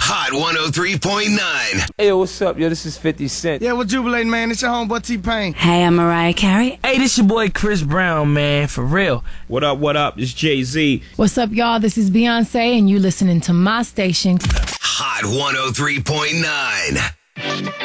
Hot 103.9. Hey, yo, what's up? Yo, this is 50 Cent. Yeah, we're jubilating, man. It's your homeboy T-Pain. Hey, I'm Mariah Carey. Hey, this your boy Chris Brown, man, for real. What up, what up? It's Jay-Z. What's up, y'all? This is Beyonce, and you listening to my station. Hot 103.9.